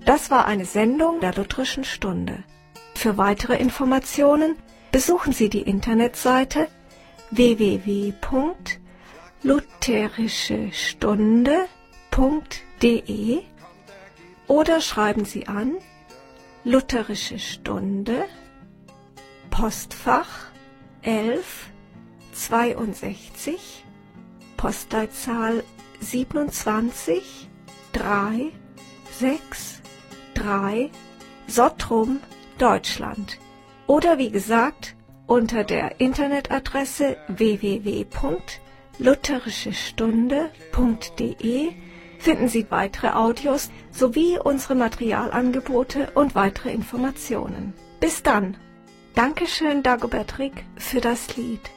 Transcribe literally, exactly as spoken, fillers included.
Das war eine Sendung der Lutherischen Stunde. Für weitere Informationen besuchen Sie die Internetseite w w w punkt lutherische stunde punkt d e oder schreiben Sie an Lutherische Stunde, Postfach elf zweiundsechzig, Postleitzahl siebenundzwanzig drei sechs drei, Sottrum, Deutschland. Oder wie gesagt, unter der Internetadresse w w w punkt lutherische stunde punkt d e finden Sie weitere Audios sowie unsere Materialangebote und weitere Informationen. Bis dann! Dankeschön, Dagobert Rick, für das Lied.